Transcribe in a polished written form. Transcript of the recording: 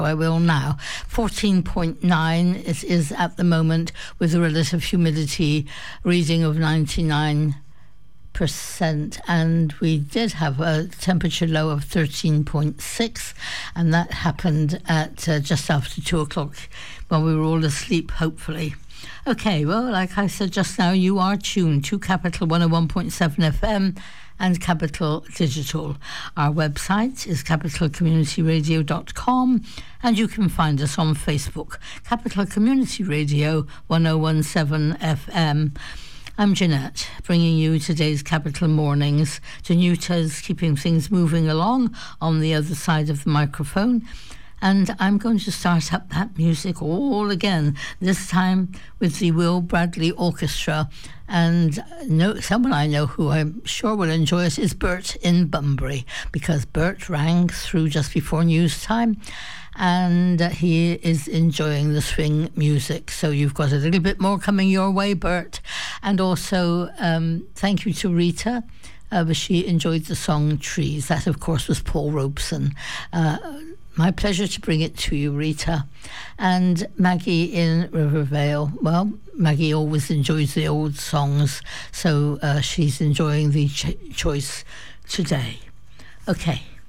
I will now. 14.9 it is at the moment, with a relative humidity reading of 99%, and we did have a temperature low of 13.6, and that happened at just after 2 o'clock when we were all asleep, hopefully. Okay, well, like I said just now, you are tuned to Capital 101.7 FM and Capital Digital. Our website is capitalcommunityradio.com, and you can find us on Facebook, Capital Community Radio 1017 FM. I'm Jeanette, bringing you today's Capital Mornings. Januta's keeping things moving along on the other side of the microphone. And I'm going to start up that music all again, this time with the Will Bradley Orchestra. And someone I know who I'm sure will enjoy it is Bert in Bunbury, because Bert rang through just before news time, and he is enjoying the swing music. So you've got a little bit more coming your way, Bert. And also thank you to Rita. She enjoyed the song Trees. That, of course, was Paul Robeson. My pleasure to bring it to you, Rita. And Maggie in Rivervale. Well, Maggie always enjoys the old songs, so she's enjoying the choice today. Okay.